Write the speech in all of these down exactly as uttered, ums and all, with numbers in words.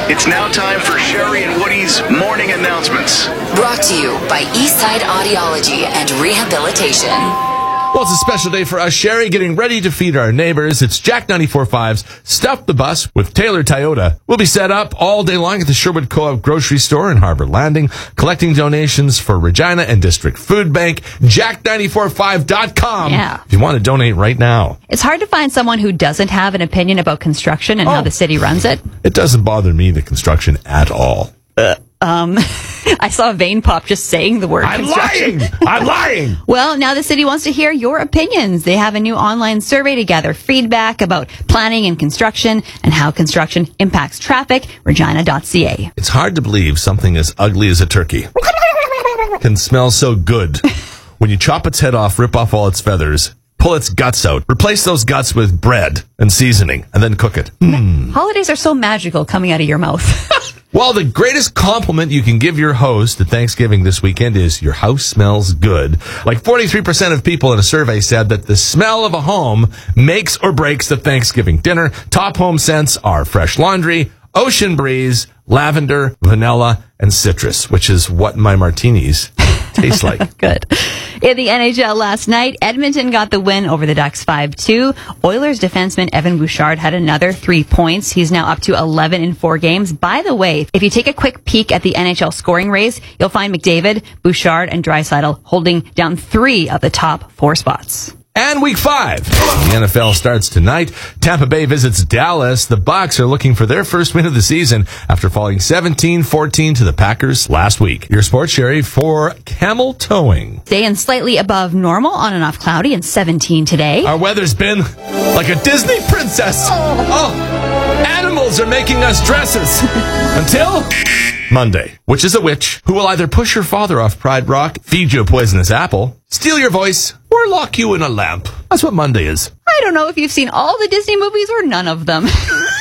It's now time for Sherry and Woody's morning announcements. Brought to you by Eastside Audiology and Rehabilitation. Well, it's a special day for us, Sherry, getting ready to feed our neighbors. It's Jack ninety-four point five's Stuff the Bus with Taylor Toyota. We'll be set up all day long at the Sherwood Co-op grocery store in Harbor Landing, collecting donations for Regina and District Food Bank. Jack ninety-four point five dot com Yeah. if you want to donate right now. It's hard to find someone who doesn't have an opinion about construction and Oh. how the city runs it. It doesn't bother me, the construction, at all. Um, I saw Vane Pop just saying the word I'm construction. lying! I'm lying! Well, now the city wants to hear your opinions. They have a new online survey to gather feedback about planning and construction and how construction impacts traffic. Regina dot c a. It's hard to believe something as ugly as a turkey can smell so good. When you chop its head off, rip off all its feathers, pull its guts out, replace those guts with bread and seasoning, and then cook it. Mm. Holidays are so magical coming out of your mouth. Well, the greatest compliment you can give your host at Thanksgiving this weekend is your house smells good. Like forty-three percent of people in a survey said that the smell of a home makes or breaks the Thanksgiving dinner. Top home scents are fresh laundry, ocean breeze, lavender, vanilla, and citrus, which is what my martinis taste like. Good. In the N H L last night, Edmonton got the win over the Ducks five two. Oilers defenseman Evan Bouchard had another three points. He's now up to eleven in four games. By the way, if you take a quick peek at the N H L scoring race, you'll find McDavid, Bouchard, and Draisaitl holding down three of the top four spots. And week five. The N F L starts tonight. Tampa Bay visits Dallas. The Bucs are looking for their first win of the season after falling seventeen fourteen to the Packers last week. Your sports, Sherry, for camel towing. Staying slightly above normal, on and off cloudy, and seventeen today. Our weather's been like a Disney princess. Oh, animals are making us dresses. Until Monday, which is a witch who will either push your father off Pride Rock, feed you a poisonous apple, steal your voice, or lock you in a lamp. That's what Monday is. I don't know if you've seen all the Disney movies or none of them.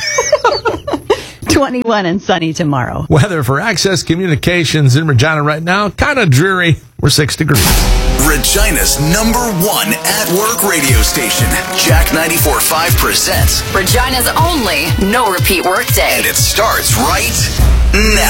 twenty-one and sunny tomorrow. Weather for Access Communications in Regina right now, kind of dreary. We're six degrees. Regina's number one at-work radio station. Jack ninety-four point five presents. Regina's only no repeat workday. And it starts right now.